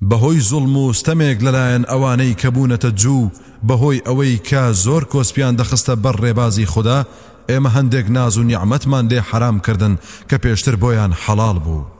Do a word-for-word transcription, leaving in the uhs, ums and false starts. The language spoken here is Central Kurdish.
بەهۆی زوڵم و ستەمێک لەلایەن ئەوانەی کە بوونەتە جوو بەهۆی ئەوەی کە زۆر کۆسپیان دەخستە بەر ڕێبازی خوددا، ئێمە هەندێک ناز و نیعمەتمان لێ حرام کردن کە پێشتر بۆیان حەڵال بوو.